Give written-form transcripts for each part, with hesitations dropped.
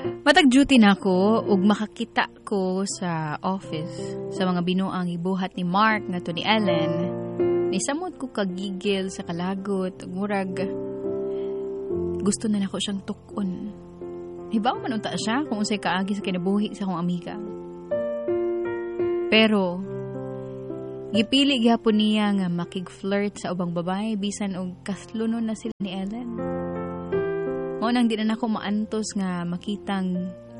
Matag duty na ko ug makakita ko sa office sa mga binuang ibuhat ni Mark nga to ni Ellen. Nisamot ko kagigil sa kalagot ug murag gusto na nako siyang tukon. Hibaw man unta siya kung unsay kaagi sa kinabuhi sa akong amiga. Pero gipili gyapon niya nga makig-flirt sa ubang babae bisan og kaslunon na sila ni Ellen. Mao nang di na nako maantos nga makitang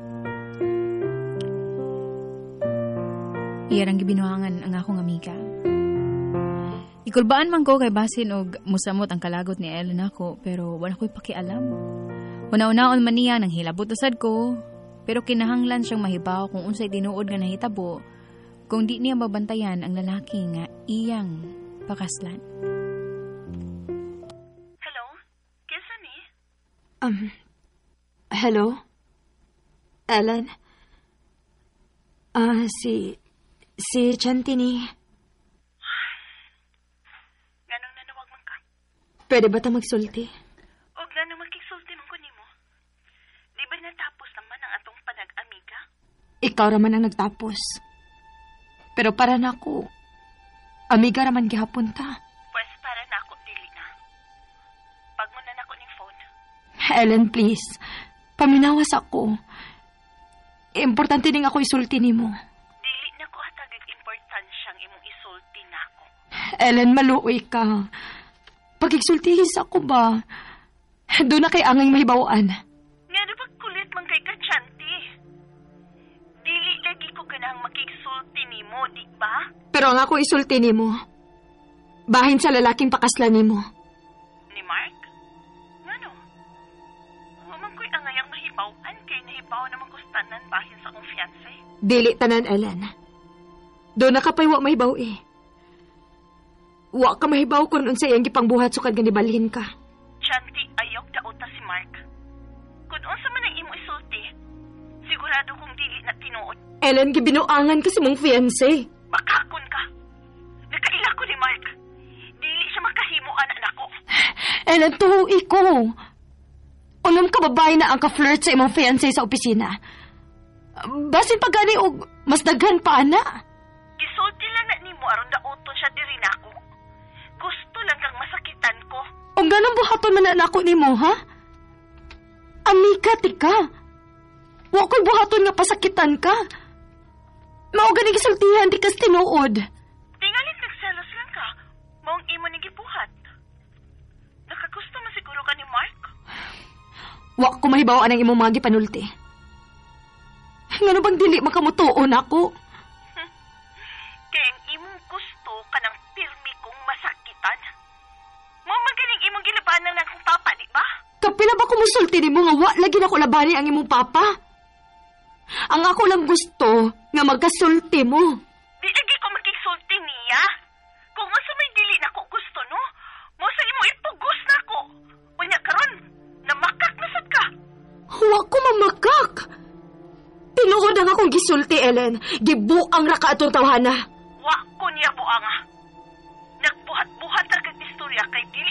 iyarang gibinuangan ang akong amiga. Ikulbaan man ko kay basin og musamot ang kalagot ni Ellen ako pero wala ko'y pakialam. Una-unaon man niya nang hilabot usad ko pero kinahanglan siyang mahibaw kung unsay tinuod nga nahitabo kung di niya mabantayan ang lalaki nga iyang pakaslan. Hello? Ellen? Si Chantini. Ganong nanawag man ka? Pwede ba ta magsulti? Og ganong magkisulti man ko nimo. Di ba natapos naman ang atong panag-amiga? Ikaw raman ang nagtapos. Pero para na ako, amiga raman gihapon ta. Pues para na ako dili na. Pag mo na nako ning phone. Ellen, please. Paminawas ako. Importante din ako isulti nimo. Dili na ko hatagig importansyang imong isulti nako. Ellen, maluoy ka. Pag-igsultihis ako ba? Doon na kay angay mahibawaan. Nga na kulit man kay Kachanti. Dili lagi ko ganang makigsulti nimo, di ba? Pero ang ako isulti nimo, bahin sa lalaking pakaslan nimo. Ni Mark? Ngano? Human ko'y angayang mahibawaan kay nahibaw naman kustanan bahin sa akong fiancé. Dili tanan, Ellen. Doon na kapay wa mahibaw eh. Wa ka mahibaw kung unsay ang gipangbuhat sukad nga nibalhin ka. Chanti, ayok daota si Mark. Kung unsa man ang imo isulti, sigurado kong dili na tinuod. Ellen, gibinuangan ka sa mong fiancé. Bakakon ka. Nakaila ko ni Mark. Dili siya makahimuan anak ko. Ellen, tuhui ko. Unam ka babae na ang ka-flirt sa imong fiancé sa opisina. Basin pa gani og mas daghan pa, ana. Gisulti lang na nimo aron daoton siya diri nako. Gusto lang kang masakitan ko. O ganun buhaton man na ako nimo, ha? Amiga, tika. Wa ko'y buhaton nga pasakitan ka. Mao gani gisultihan di kas tinuod. Tingalit nagselos lang ka. Maong imo ni gibuhat. Nakagusto man siguro ka ni Mark? Wa ko mahibawaan ang imong mga gipanulti. Ngano bang dili makamutuon ako? Kaya ang imong gusto ka ng pirmi kong masakitan. Mao magaling imong gilabanan ng kong papa, di ba? Kapila ba kumusulti nimo nga wa lagi na ko labani ang imong papa? Ang ako lang gusto nga magkasulti mo. Di lagi ko magkisulti niya. Kung asa may dili na ko gusto, no? Mo sa imo ipugos na ko. Unya karon, namakak na sad ka. Wa ko mamakak. Tinuod ang akong gisulti, Ellen. Gibuang ra ka atong tawhana. Wa ko niya buanga. Nagbuhat-buhat ra kag istorya kay dili